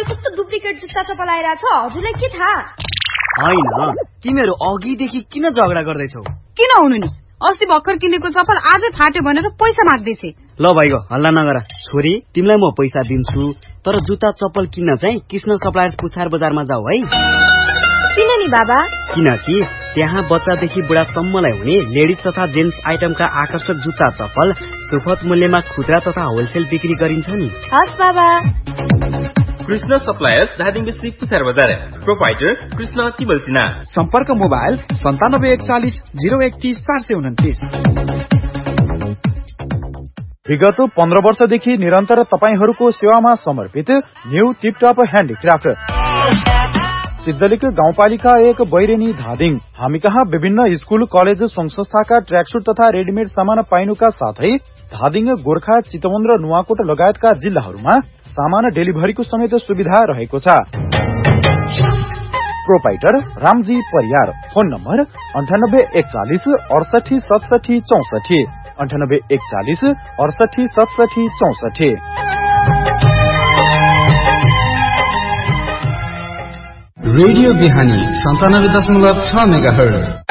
यो कस्तो डुप्लिकेट जुत्ता चप्पल आइरहेछ हजुरलाई के थाहा? हैन तिमीहरू अघिदेखि किन झगडा गर्दैछौ? किन हुनु नि अस्ति भर्खर किनेको चप्पल आजै फाट्यो भनेर पैसा माग्दैछे। ल भाइको हल्ला नगर छोरी तिमीलाई म पैसा दिन्छु तर जुत्ता चप्पल किन्न चाहिँ कृष्ण सप्लायर्स पुछार बजारमा जाऊ है। किन नि बाबा? किनकि त्यहाँ बच्चादेखि बुढासम्मलाई हुने लेडिज तथा जेन्ट्स आइटमका आकर्षक जुत्ता चप्पल सुपथ मूल्यमा खुद्रा तथा होलसेल बिक्री गरिन्छ नि। हस् बाबा। कृष्ण सप्लायर्स धादिङ डिस्ट्रिक्ट पुछार बजार। प्रोपाइटर कृष्ण तिमल सिन्हा। सम्पर्क मोबाइल 9741 031 429। विगत 15 वर्षदेखि निरन्तर तपाईहरूको सेवामा समर्पित न्यू टिपटप ह्यान्डिक्राफ्ट सिद्धलिक गाउँपालिका 1 बैरेनी धादिङ। हामी कहाँ विभिन्न स्कूल कलेज संघ संस्थाका ट्र्याकसुट तथा रेडिमेड सामान पाइनुका साथै धादिङ गोर्खा चितवन र नुवाकोट लगायतका जिल्लाहरूमा सामान डेलिभरीको समेत सुविधा रहेको छ। Proprietor Ramji Pariyar. Phone number 9841 68 67 64 9841 68 67 64। Radio बिहानी 97.6 मेगाहर्ज